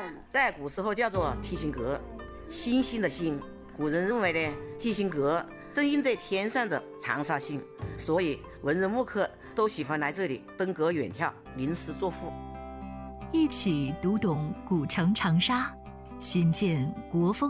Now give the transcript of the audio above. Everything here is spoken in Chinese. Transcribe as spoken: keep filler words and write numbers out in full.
在古时候叫做提心阁，星星的星。古人认为呢，提心阁正应对天上的长沙星，所以文人墨客都喜欢来这里登阁远眺，吟诗作赋。 一起读懂古城长沙，寻见国风